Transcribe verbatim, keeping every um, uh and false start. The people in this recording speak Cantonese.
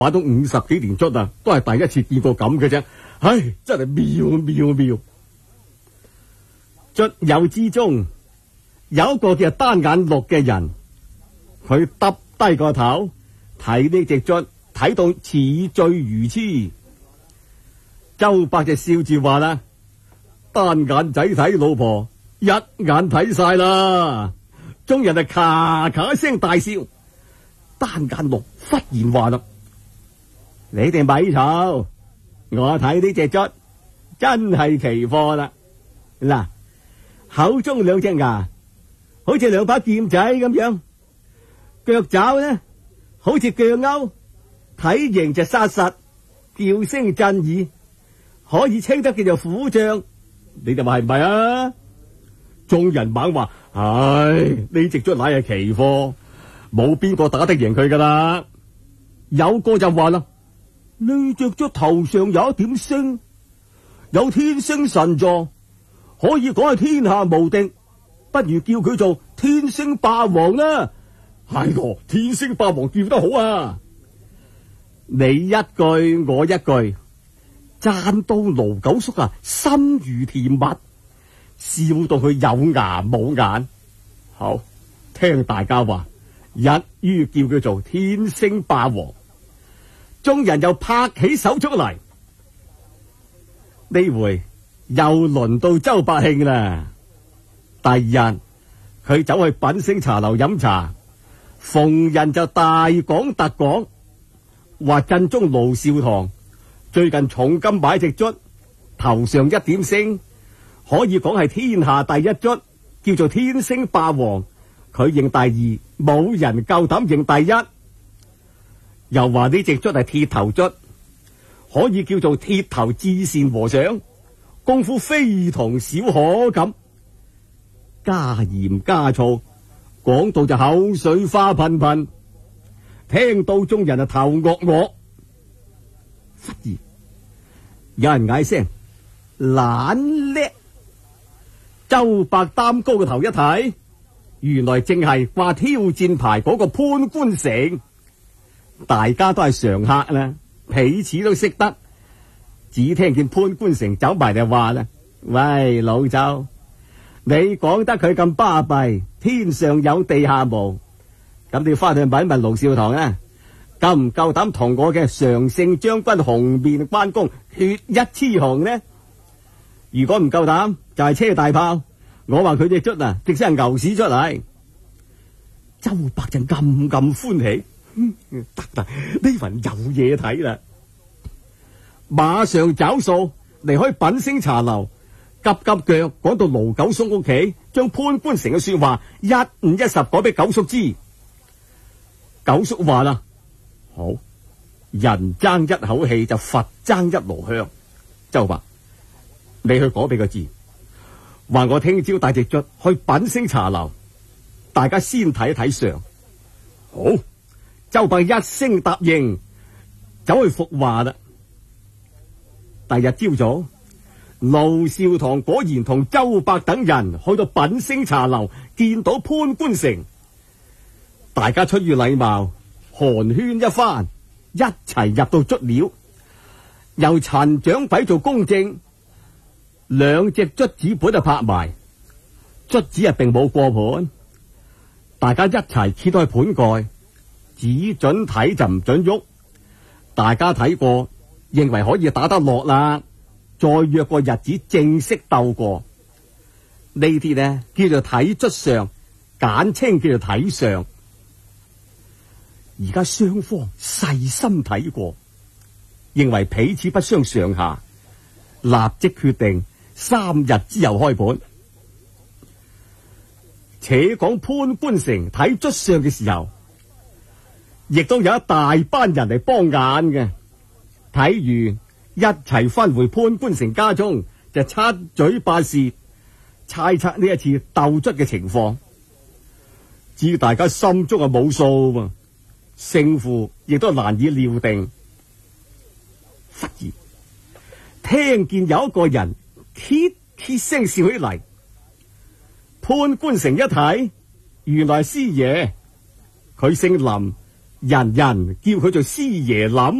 玩咗五十幾年卒啊，都係第一次見過咁嘅啫。唉，真係妙妙妙！卒友之中有一個叫單眼鹿嘅人，佢耷低個頭睇呢隻卒，睇到似醉如痴。周伯就笑住話啦：單眼仔睇老婆，一眼睇晒啦！眾人就咔咔聲大笑。單眼鹿忽然話啦：你哋咪嘈，我睇呢隻卒真係奇貨啦！嗱，口中兩隻牙好似兩把劍仔咁樣，腳爪呢好似鋸鈎，體型就殺實，叫聲震耳，可以稱得叫做虎將。你哋話係唔係啊？眾人猛話：唉，呢隻卒乃係奇貨，冇邊個打得贏佢噶啦。有個就話啦：呢隻卒頭上有一點星，有天星神助，可以講係天下無敵，不如叫佢做天星霸王啦。係個天星霸王叫得好啊！你一句我一句，讚到盧九叔啊，心如甜蜜，笑到佢有牙冇眼。好，聽大家話，一於叫佢做天星霸王。眾人又拍起手出嚟。呢回又輪到周伯慶啦。第二日佢走去品星茶樓飲茶，逢人就大講特講，話鎮中盧少棠最近重金買隻卒，頭上一點星，可以講係天下第一卒，叫做天星霸王。佢認第二，冇人夠膽認第一。又話呢隻卒係鐵頭卒，可以叫做鐵頭至善和尚，功夫非同小可咁。加鹽加醋，講到就口水花噴噴，聽到眾人就頭惡惡。忽然有人嗌聲懶叻，周伯擔高個頭一睇，原來正係掛挑戰牌嗰個潘官成。大家都係常客啦，彼此都識得。只聽見潘官成走埋就話啦：喂，老周，你講得佢咁巴閉，天上有地下無，咁你翻去問一問盧少棠啊，夠唔夠膽同我嘅常勝將軍紅面關公血一雌雄呢？如果唔夠膽，就係車大炮。我話佢隻卒啊，直生牛屎出嚟。周伯就咁咁歡喜。得得，呢份有嘢睇啦！馬上找數離開品星茶樓，急急腳趕到盧九叔屋企，將潘官成嘅說話一五一十講俾九叔知。九叔話啦：好，人爭一口氣就佛爭一爐香。周伯，你去講俾佢知，話我聽朝帶隻卒去品星茶樓，大家先睇一睇相。好。周伯一聲答應，走去復話啦。第日朝早，盧少棠果然同周伯等人去到品星茶樓，見到潘官成，大家出於禮貌寒暄一番，一齊入到卒寮，由陳掌櫃做公證，兩隻卒子本就拍埋，卒子啊並冇過盤，大家一齊揭開盤蓋。只准睇就唔准喐，大家睇過認為可以打得落啦，再約個日子正式鬥過。呢啲呢叫做睇卒相，簡稱叫做睇相。而家雙方細心睇過，認為彼此不相上下，立即決定三日之後開盤。且講潘官成睇卒相嘅時候，亦都有一大班人嚟幫眼嘅。睇完一齊翻回潘官成家中，就七嘴八舌猜測呢一次鬥卒嘅情況。至於大家心中啊冇數喎，勝負亦都難以料定。忽然聽見有一個人揭揭聲笑起嚟，潘官成一睇，原來係師爺，佢姓林， 人人叫佢做師爺諗。